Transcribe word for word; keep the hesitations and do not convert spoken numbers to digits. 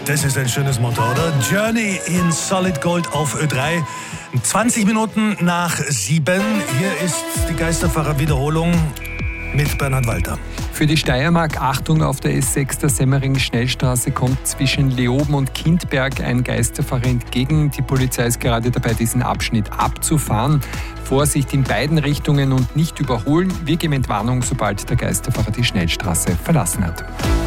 Das ist ein schönes Motto, oder? Journey in Solid Gold auf Ö drei. zwanzig Minuten nach sieben. Hier ist die Geisterfahrer-Wiederholung mit Bernhard Walter. Für die Steiermark, Achtung, auf der S sechs der Semmering-Schnellstraße kommt zwischen Leoben und Kindberg ein Geisterfahrer entgegen. Die Polizei ist gerade dabei, diesen Abschnitt abzufahren. Vorsicht in beiden Richtungen und nicht überholen. Wir geben Entwarnung, sobald der Geisterfahrer die Schnellstraße verlassen hat.